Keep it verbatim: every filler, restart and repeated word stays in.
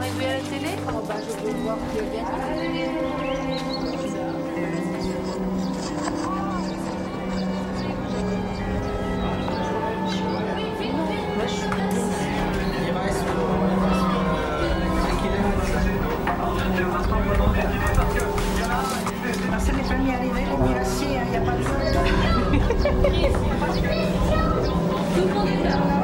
arrivé à la télé? Oh bah je veux voir qui a gagné. C'est les premiers arrivés, les miraciers, il n'y a pas de... Tout le monde est là.